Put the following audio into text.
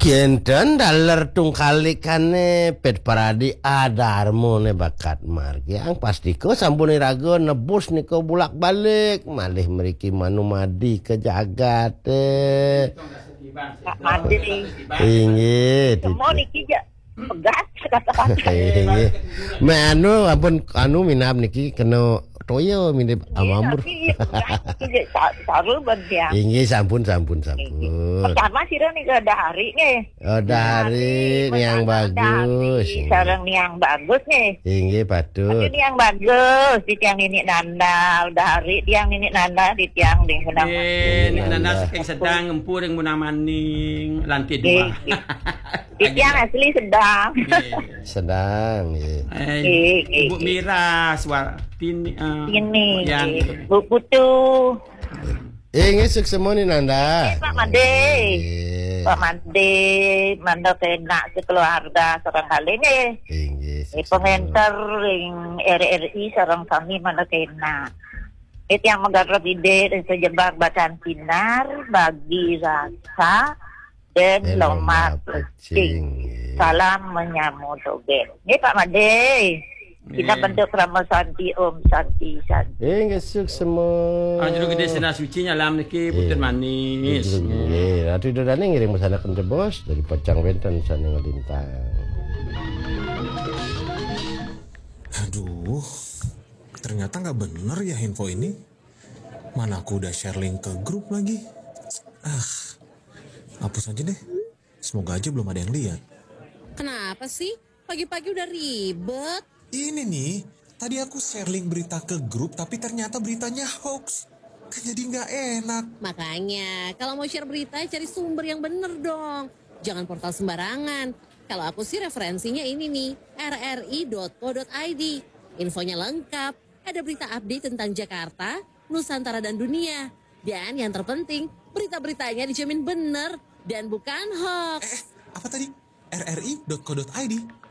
Kienten daler tungkalikane pet paradi adarmo ne bakat margi ang pastiko sampune rago nebus niko bulak balik malih mriki manumadi ke jagat Pak Mandi. Inggih. Semua niki pegat kata-kata. Inggih. Me anu minap niki kena toyo minip amamur. Saru bantiang. Inggih sampun. Pertama sih nih ke dahari nih. Oh dahari yang bagus. Sarang yang bagus nih. Inggih patut. Ini yang bagus di tiang ini nanda, dahari tiang ini nanda di tiang di menang. Nanda yang sedang ngempur yang munang maning lantai 2. Di tiang asli sedang. Sedang. Ibu Mira suara ini yang Bu Putu. Inggih sukses ni Nanda. Pak Made. Pak Made, manda kena sekeluarga sarang kali ni. Inggih. Pengenter ring RRI sarang kami manda kena. Itu yang menggarap ide dan sejebak bacaan sinar bagi rasa dan lomar kucing. Salam menyambut dogen. Ini Pak Made. Kita bentuk Rama Santi Om Santi. Inggih sukses semua. Anjur gede sena suci nyalam niki puter manis. Nggih, ratu dodane ngiring masalah ke bos dari Pacang Wenten sana ngelintang. Aduh, ternyata nggak bener ya info ini. Mana aku udah share link ke grup lagi. Hapus aja deh. Semoga aja belum ada yang lihat. Kenapa sih? Pagi-pagi udah ribet. Ini nih, tadi aku share link berita ke grup tapi ternyata beritanya hoax. Kan jadi nggak enak. Makanya, kalau mau share berita cari sumber yang bener dong. Jangan portal sembarangan. Kalau aku sih referensinya ini nih, rri.co.id. Infonya lengkap, ada berita update tentang Jakarta, Nusantara dan dunia. Dan yang terpenting, berita-beritanya dijamin bener dan bukan hoax. Apa tadi? rri.co.id?